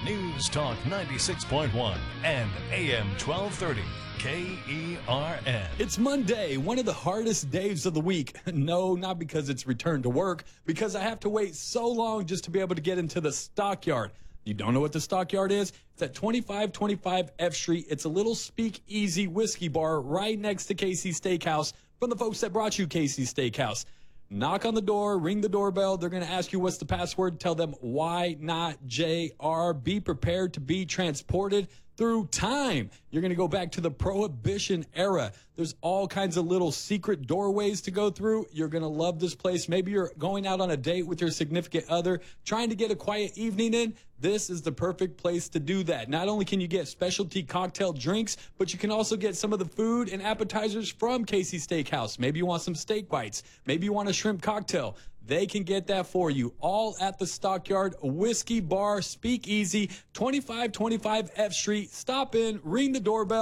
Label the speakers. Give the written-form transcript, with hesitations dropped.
Speaker 1: News Talk 96.1 and AM 1230. KERN.
Speaker 2: It's Monday, one of the hardest days of the week. No, not because it's return to work, because I have to wait so long just to be able to get into the Stockyard. You don't know what the Stockyard is? It's at 2525 F Street. It's a little speakeasy whiskey bar right next to Casey's Steakhouse from the folks that brought you Casey's Steakhouse. Knock on the door, ring the doorbell. They're going to ask you what's the password. Tell them, why not JR? Be prepared to be transported through time. You're going to go back to the Prohibition era. There's all kinds of little secret doorways to go through. You're going to love this place. Maybe you're going out on a date with your significant other, trying to get a quiet evening in. This is the perfect place to do that. Not only can you get specialty cocktail drinks, but you can also get some of the food and appetizers from Casey's Steakhouse. Maybe you want some steak bites. Maybe you want a shrimp cocktail. They can get that for you. All at the Stockyard Whiskey Bar, Speakeasy, 2525 F Street. Stop in, ring the doorbell.